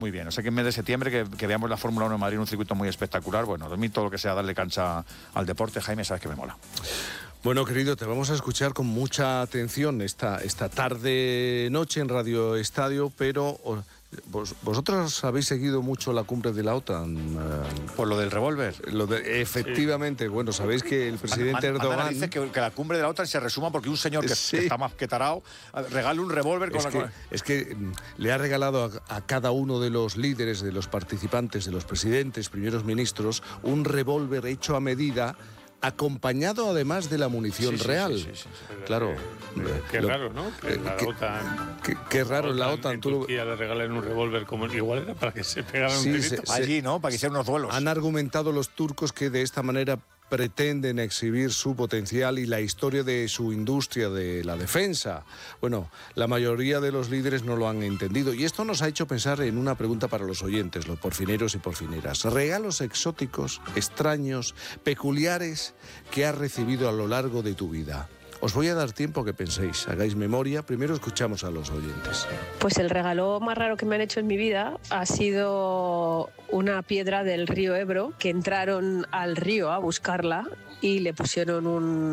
Muy bien, o sea que en mes de septiembre que veamos la Fórmula 1 en Madrid, un circuito muy espectacular. Bueno, a mí todo lo que sea darle cancha al deporte, Jaime, sabes que me mola. Bueno, querido, te vamos a escuchar con mucha atención esta tarde-noche en Radio Estadio, pero vosotros habéis seguido mucho la cumbre de la OTAN. Por lo del revólver. Efectivamente, sí. Bueno, sabéis que el presidente Erdogan... dice que la cumbre de la OTAN se resuma porque un señor que está más que tarao regala un revólver con Es que le ha regalado a cada uno de los líderes, de los participantes, de los presidentes, primeros ministros, un revólver hecho a medida, acompañado además de la munición real. Sí. Claro. Qué raro, ¿no? Que la OTAN... Qué raro en la OTAN. En Turquía le regalen un revólver como igual era para que se pegaran un tirito. Allí, ¿no? Para que hicieran unos duelos. Han argumentado los turcos que de esta manera pretenden exhibir su potencial y la historia de su industria de la defensa. Bueno, la mayoría de los líderes no lo han entendido y esto nos ha hecho pensar en una pregunta para los oyentes, los porfineros y porfineras. Regalos exóticos, extraños, peculiares que has recibido a lo largo de tu vida. Os voy a dar tiempo a que penséis, hagáis memoria. Primero escuchamos a los oyentes. Pues el regalo más raro que me han hecho en mi vida ha sido una piedra del río Ebro, que entraron al río a buscarla y le pusieron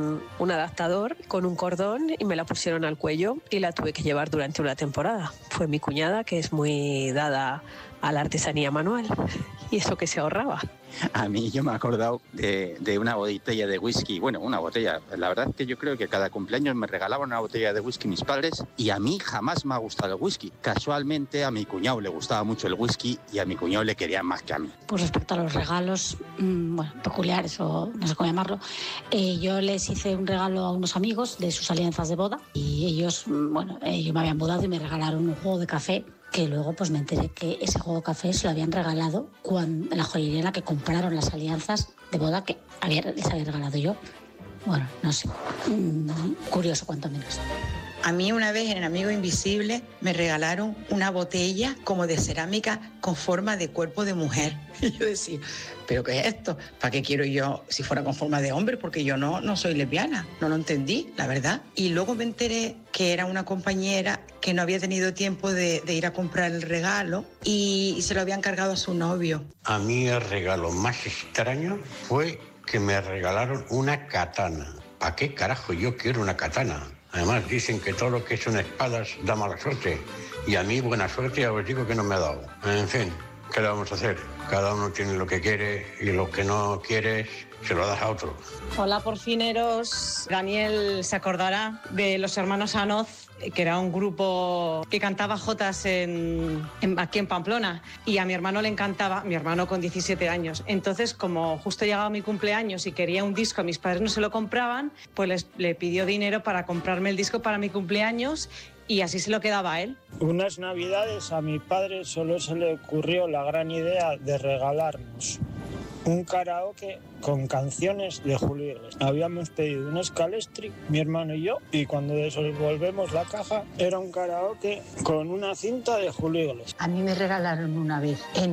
un adaptador con un cordón y me la pusieron al cuello y la tuve que llevar durante una temporada. Fue mi cuñada, que es muy dada a la artesanía manual, y eso que se ahorraba. A mí yo me he acordado de una botella de whisky, bueno, una botella, la verdad es que yo creo que cada cumpleaños me regalaban una botella de whisky mis padres y a mí jamás me ha gustado el whisky. Casualmente a mi cuñado le gustaba mucho el whisky y a mi cuñado le querían más que a mí. Pues respecto a los regalos, peculiares o no sé cómo llamarlo, yo les hice un regalo a unos amigos de sus alianzas de boda y ellos me habían bodado y me regalaron un juego de café, que luego pues me enteré que ese juego de café se lo habían regalado en la joyería en la que compraron las alianzas de boda que les había regalado yo. Bueno, no sé, curioso cuanto menos. A mí una vez en Amigo Invisible me regalaron una botella como de cerámica con forma de cuerpo de mujer. Y yo decía, ¿pero qué es esto? ¿Para qué quiero yo si fuera con forma de hombre? Porque yo no soy lesbiana, no lo entendí, la verdad. Y luego me enteré que era una compañera que no había tenido tiempo de ir a comprar el regalo y se lo había encargado a su novio. A mí el regalo más extraño fue que me regalaron una katana. ¿Para qué carajo yo quiero una katana? Además dicen que todo lo que son espadas da mala suerte. Y a mí buena suerte ya os digo que no me ha dado. En fin, ¿qué le vamos a hacer? Cada uno tiene lo que quiere y lo que no quieres se lo das a otro. Hola porfineros, Daniel se acordará de los hermanos Anoz, que era un grupo que cantaba jotas aquí en Pamplona, y a mi hermano le encantaba, mi hermano con 17 años. Entonces, como justo llegaba mi cumpleaños y quería un disco, mis padres no se lo compraban, pues le pidió dinero para comprarme el disco para mi cumpleaños y así se lo quedaba a él. Unas navidades a mi padre solo se le ocurrió la gran idea de regalarnos un karaoke con canciones de Julio Iglesias. Habíamos pedido un Scalestri, mi hermano y yo, y cuando devolvemos la caja era un karaoke con una cinta de Julio Iglesias. A mí me regalaron una vez en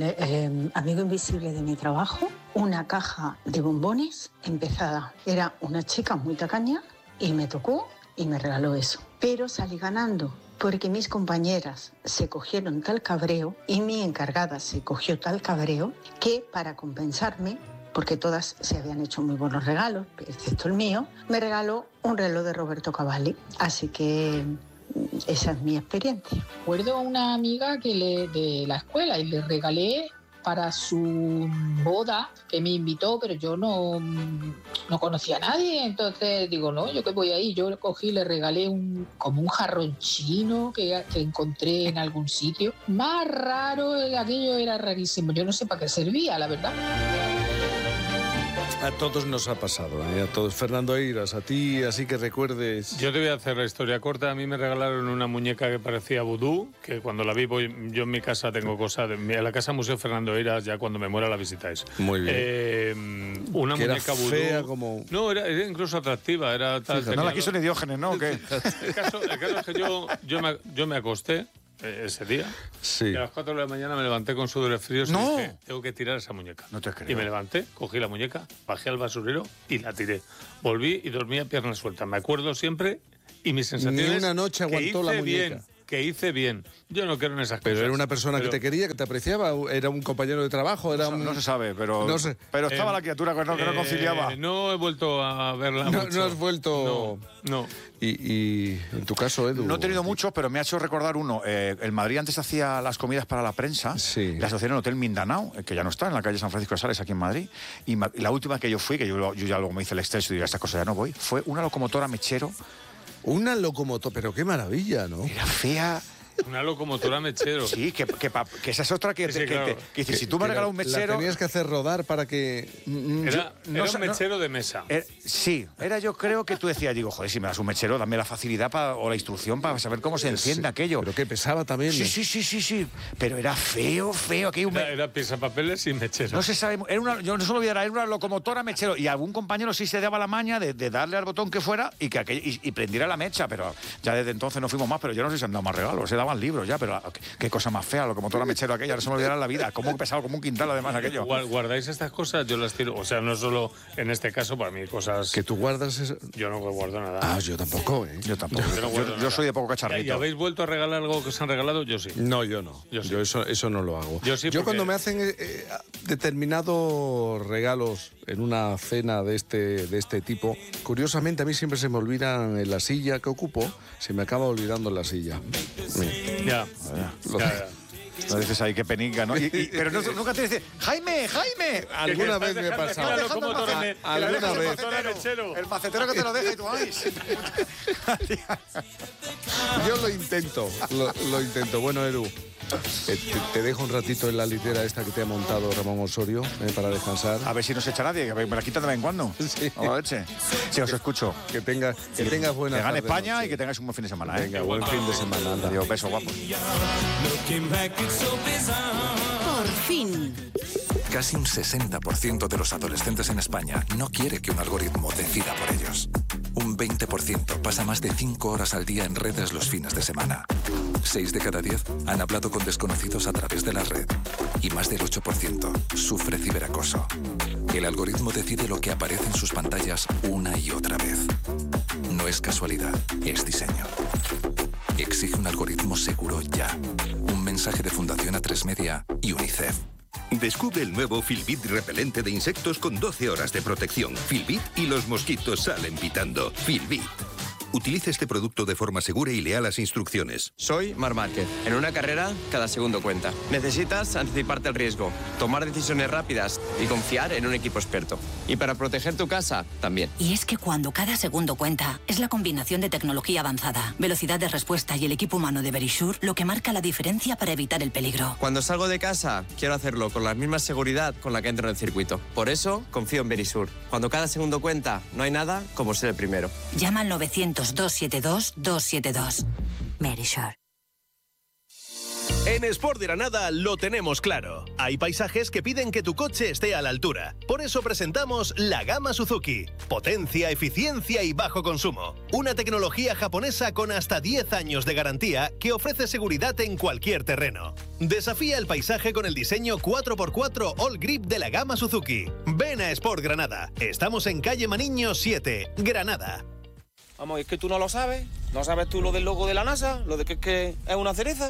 el Amigo Invisible de mi trabajo una caja de bombones empezada. Era una chica muy tacaña y me tocó y me regaló eso. Pero salí ganando, porque mis compañeras se cogieron tal cabreo y mi encargada se cogió tal cabreo que para compensarme, porque todas se habían hecho muy buenos regalos, excepto el mío, me regaló un reloj de Roberto Cavalli. Así que esa es mi experiencia. Recuerdo a una amiga de la escuela y le regalé para su boda, que me invitó, pero yo no conocía a nadie, entonces digo, no, ¿yo qué voy ahí? Yo cogí y le regalé como un jarrón chino que encontré en algún sitio. Más raro, aquello era rarísimo, yo no sé para qué servía, la verdad. A todos nos ha pasado, a todos. Fernando Eiras, a ti, así que recuerdes... Yo te voy a hacer la historia corta. A mí me regalaron una muñeca que parecía vudú, que cuando la vi, yo en mi casa tengo cosas... En la casa Museo Fernando Eiras, ya cuando me muera la visitáis. Muy bien. Una que muñeca vudú. Fea como... No, era incluso atractiva. Era tal, sí, no la quiso ni Diógenes, ¿no? ¿Qué? El caso es que yo me acosté ese día, sí. Y a las 4 de la mañana me levanté con sudores fríos y dije, tengo que tirar esa muñeca. No te creo. Y me levanté, cogí la muñeca, bajé al basurero y la tiré. Volví y dormí a piernas sueltas. Me acuerdo siempre y mis sensaciones... Ni una noche aguantó la muñeca. que hice bien. Yo no quiero en esas cosas. Pero era una persona que te quería, que te apreciaba, era un compañero de trabajo, era No se sabe, pero, no sé. pero estaba la criatura que no conciliaba. No he vuelto a verla mucho. No has vuelto... No. Y en tu caso, Edu... No he tenido muchos, pero me ha hecho recordar uno. El Madrid antes hacía las comidas para la prensa. Sí. La asociaron en el Hotel Mindanao, que ya no está, en la calle San Francisco de Sales, aquí en Madrid. Y la última que yo fui, que yo ya luego me hice el exceso y digo, estas cosas ya no voy, fue una locomotora Mechero. Una locomotora, pero qué maravilla, ¿no? Era fea. Una locomotora Mechero. Sí, que esa es otra que dice, si tú me regalas un Mechero... La tenías que hacer rodar para que... Era un Mechero de mesa. Sí, era yo creo que tú decías, digo, joder, si me das un Mechero, dame la facilidad o la instrucción para saber cómo se enciende aquello. Pero que pesaba también. Sí. Pero era feo. Era pisapapeles y Mechero. No se sabe... yo no solo era una locomotora Mechero. Y algún compañero sí se daba la maña de darle al botón que fuera y prendiera la mecha. Pero ya desde entonces no fuimos más, pero yo no sé si se han dado más regalos. Se daban libros ya, pero qué cosa más fea, locomotora Mechero aquella, no se me olvidará en la vida. Cómo pesado, como un quintal además aquello. ¿Guardáis estas cosas? Yo las tiro. O sea, no solo en este caso, para mí cosas... ¿Que tú guardas eso? Yo no guardo nada. Ah, yo tampoco, ¿eh? Yo tampoco. Yo soy de poco cacharrito. ¿Y habéis vuelto a regalar algo que os han regalado? Yo sí. No, yo no. Yo sí. Yo eso no lo hago. Yo sí, porque... cuando me hacen determinados regalos en una cena de este tipo, curiosamente a mí siempre se me olvidan en la silla que ocupo, se me acaba olvidando en la silla. Ya. No dices ahí qué peninga, ¿no? Pero nunca te dices, Jaime. Alguna vez me ha pasado. Alguna vez. El macetero que te lo deja y tú, ay. Yo lo intento. Bueno, Edu, te dejo un ratito en la litera esta que te ha montado Ramón Osorio para descansar. A ver si no se echa nadie, que me la quitan de vez en cuando. Sí. Sí, os escucho. Que tengas buena Que gane tarde, España noche. y que tengáis un buen fin de semana. Venga, buen fin de semana. Anda. Adiós, besos, guapos. Por fin. Casi un 60% de los adolescentes en España no quiere que un algoritmo decida por ellos. Un 20% pasa más de 5 horas al día en redes los fines de semana. 6 de cada 10 han hablado con desconocidos a través de la red. Y más del 8% sufre ciberacoso. El algoritmo decide lo que aparece en sus pantallas una y otra vez. No es casualidad, es diseño. Exige un algoritmo seguro ya. Un mensaje de Fundación A3 Media y UNICEF. Descubre el nuevo Filbit repelente de insectos con 12 horas de protección. Filbit y los mosquitos salen pitando. Filbit. Utilice este producto de forma segura y lea las instrucciones. Soy Marc Márquez. En una carrera, cada segundo cuenta. Necesitas anticiparte al riesgo, tomar decisiones rápidas y confiar en un equipo experto. Y para proteger tu casa, también. Y es que cuando cada segundo cuenta, es la combinación de tecnología avanzada, velocidad de respuesta y el equipo humano de Verisure lo que marca la diferencia para evitar el peligro. Cuando salgo de casa, quiero hacerlo con la misma seguridad con la que entro en el circuito. Por eso, confío en Verisure. Cuando cada segundo cuenta, no hay nada como ser el primero. Llama al 900-272-272. Verisure. En Sport de Granada lo tenemos claro. Hay paisajes que piden que tu coche esté a la altura. Por eso presentamos la gama Suzuki. Potencia, eficiencia y bajo consumo. Una tecnología japonesa con hasta 10 años de garantía que ofrece seguridad en cualquier terreno. Desafía el paisaje con el diseño 4x4 All Grip de la gama Suzuki. Ven a Sport Granada. Estamos en calle Maniño 7, Granada. Vamos, es que tú no lo sabes. ¿No sabes tú lo del logo de la NASA? ¿Lo de que es una cereza?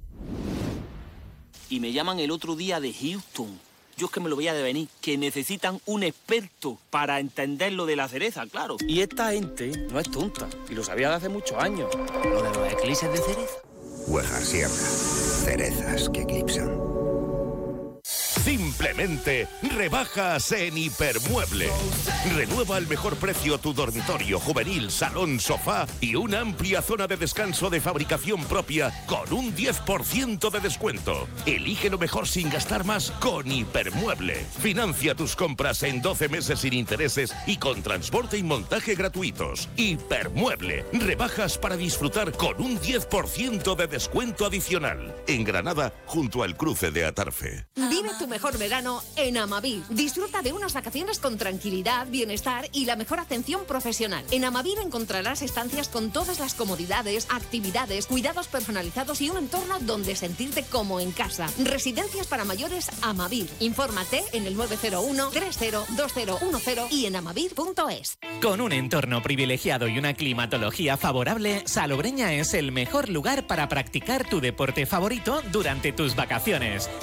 Y me llaman el otro día de Houston. Yo es que me lo veía de venir, que necesitan un experto para entender lo de la cereza, claro. Y esta gente no es tonta, y lo sabía de hace muchos años. Lo de los eclipses de cereza. Huejar Sierra. Cerezas que eclipsan. Simplemente rebajas en Hipermueble. Renueva al mejor precio tu dormitorio, juvenil, salón, sofá y una amplia zona de descanso de fabricación propia con un 10% de descuento. Elige lo mejor sin gastar más con Hipermueble. Financia tus compras en 12 meses sin intereses y con transporte y montaje gratuitos. Hipermueble. Rebajas para disfrutar con un 10% de descuento adicional. En Granada, junto al cruce de Atarfe. Vive tu mejor verano verano en Amavir. Disfruta de unas vacaciones con tranquilidad, bienestar y la mejor atención profesional. En Amavir encontrarás estancias con todas las comodidades, actividades, cuidados personalizados y un entorno donde sentirte como en casa. Residencias para mayores Amavir. Infórmate en el 901 302010 y en amavir.es. Con un entorno privilegiado y una climatología favorable, Salobreña es el mejor lugar para practicar tu deporte favorito durante tus vacaciones.